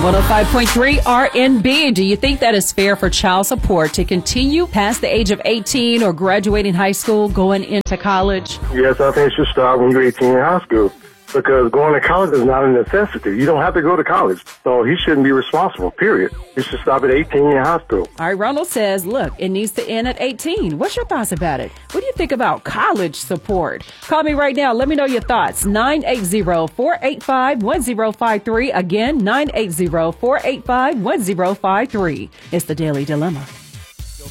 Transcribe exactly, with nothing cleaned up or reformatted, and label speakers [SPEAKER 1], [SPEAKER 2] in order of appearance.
[SPEAKER 1] one oh five point three R N B. Do you think that it's fair for child support to continue past the age of eighteen or graduating high school, going into college?
[SPEAKER 2] Yes, I think it should start when you're eighteen in high school, because going to college is not a necessity. You don't have to go to college. So he shouldn't be responsible, period. He should stop at eighteen in high school.
[SPEAKER 1] All right, Ronald says, look, it needs to end at eighteen. What's your thoughts about it? What do you think about college support? Call me right now. Let me know your thoughts. nine eight zero, four eight five, one zero five three. Again, nine eight zero, four eight five, one zero five three. It's the Daily Dilemma.